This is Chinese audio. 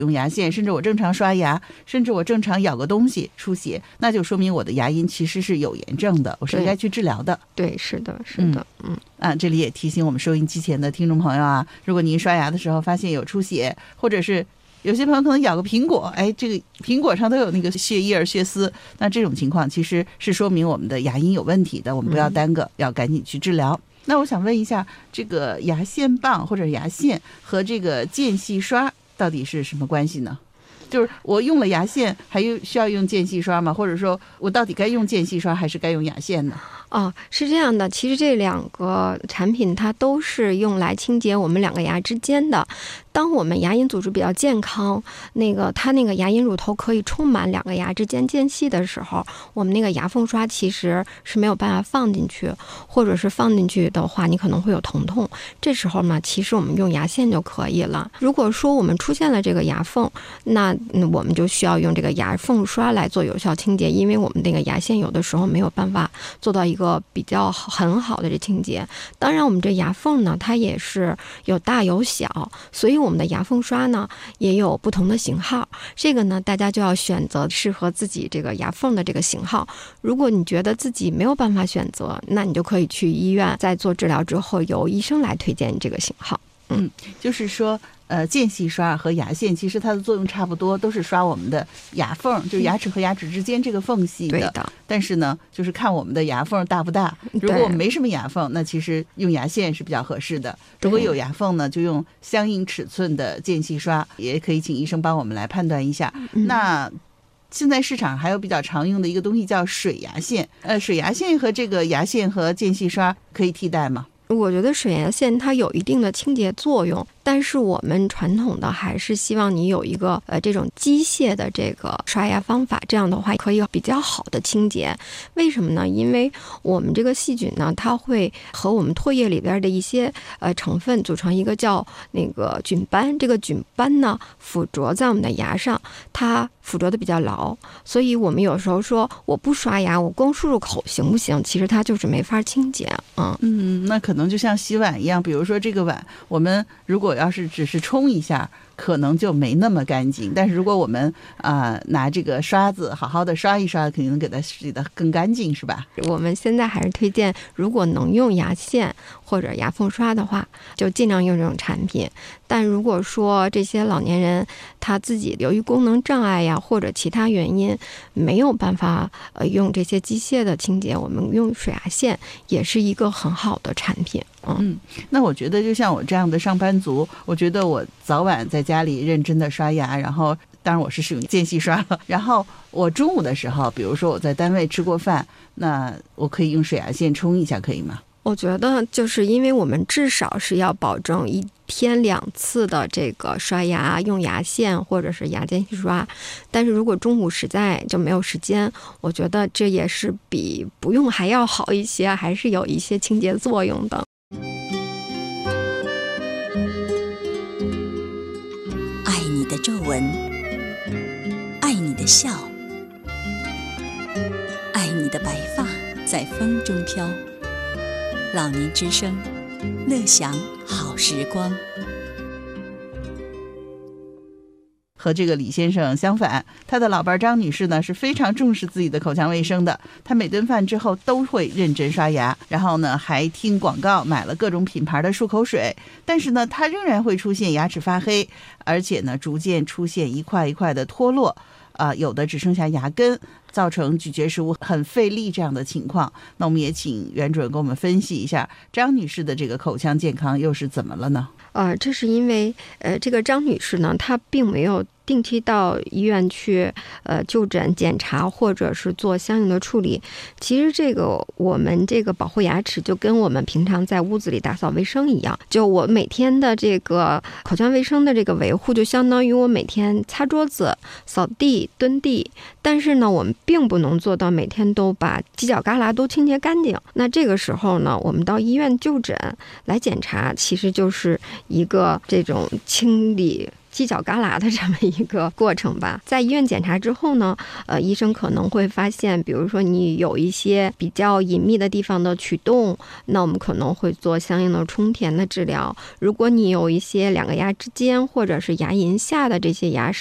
用牙线，甚至我正常刷牙，甚至我正常咬个东西出血，那就说明我的牙龈其实是有炎症的，我是应该去治疗的。 对，是的，是的， 这里也提醒我们收音机前的听众朋友啊，如果您刷牙的时候发现有出血，或者是有些朋友可能咬个苹果，这个苹果上都有那个血液血丝，那这种情况其实是说明我们的牙龈有问题的，我们不要耽搁，要赶紧去治疗。那我想问一下，这个牙线棒或者牙线和这个间隙刷到底是什么关系呢？就是我用了牙线还需要用间隙刷吗？或者说我到底该用间隙刷还是该用牙线呢？ 是这样的，其实这两个产品它都是用来清洁我们两个牙之间的。当我们牙龈组织比较健康，它那个牙龈乳头可以充满两个牙之间间隙的时候，我们那个牙缝刷其实是没有办法放进去，或者是放进去的话你可能会有疼痛，这时候呢其实我们用牙线就可以了。如果说我们出现了这个牙缝，那我们就需要用这个牙缝刷来做有效清洁，因为我们那个牙线有的时候没有办法做到一个比较很好的这清洁。当然我们这牙缝呢它也是有大有小，所以我们的牙缝刷呢也有不同的型号，这个呢大家就要选择适合自己这个牙缝的这个型号。如果你觉得自己没有办法选择，那你就可以去医院在做治疗之后由医生来推荐你这个型号。 就是说间隙刷和牙线其实它的作用差不多，都是刷我们的牙缝，就是牙齿和牙齿之间这个缝隙的。 对的。 但是呢，就是看我们的牙缝大不大。如果我们没什么牙缝，那其实用牙线是比较合适的。如果有牙缝呢，就用相应尺寸的间隙刷，也可以请医生帮我们来判断一下。那现在市场还有比较常用的一个东西叫水牙线，水牙线和这个牙线和间隙刷可以替代吗？ 我觉得水牙线它有一定的清洁作用，但是我们传统的还是希望你有一个这种机械的这个刷牙方法，这样的话可以比较好的清洁。为什么呢？因为我们这个细菌呢，它会和我们唾液里边的一些成分组成一个叫那个菌斑，这个菌斑呢附着在我们的牙上，它附着的比较牢，所以我们有时候说我不刷牙，我光漱漱口行不行？其实它就是没法清洁。 那可能就像洗碗一样，比如说这个碗，我们如果要是只是冲一下，可能就没那么干净，但是如果我们拿这个刷子好好的刷一刷，肯定能给它洗得更干净，是吧？ 我们现在还是推荐，如果能用牙线或者牙缝刷的话，就尽量用这种产品。但如果说这些老年人他自己由于功能障碍呀或者其他原因没有办法用这些机械的清洁，我们用水牙线也是一个很好的产品。 那我觉得就像我这样的上班族，我觉得我早晚在家里认真的刷牙，然后当然我是使用间隙刷了，然后我中午的时候比如说我在单位吃过饭，那我可以用水牙线冲一下，可以吗？ 我觉得就是因为我们至少是要保证1天2次的这个刷牙用牙线或者是牙间隙刷，但是如果中午实在就没有时间，我觉得这也是比不用还要好一些，还是有一些清洁作用的。 爱你的皱纹，爱你的笑，爱你的白发在风中飘。老年之声，乐享好时光。 和这个李先生相反，他的老伴张女士呢是非常重视自己的口腔卫生的，她每顿饭之后都会认真刷牙，然后呢还听广告买了各种品牌的漱口水，但是呢她仍然会出现牙齿发黑，而且呢逐渐出现一块一块的脱落，有的只剩下牙根，造成咀嚼食物很费力这样的情况。那我们也请袁主任给我们分析一下张女士的这个口腔健康又是怎么了呢？ 这是因为这个张女士呢，她并没有定期到医院去就诊检查或者是做相应的处理。其实这个我们这个保护牙齿就跟我们平常在屋子里打扫卫生一样，就我每天的这个口腔卫生的这个维护就相当于我每天擦桌子扫地蹲地，但是呢我们并不能做到每天都把犄角旮旯都清洁干净。那这个时候呢我们到医院就诊来检查，其实就是一个这种清理犄角旮旯的这么一个过程吧。在医院检查之后呢，医生可能会发现，比如说你有一些比较隐秘的地方的龋洞，那我们可能会做相应的充填的治疗。如果你有一些两个牙之间或者是牙龈下的这些牙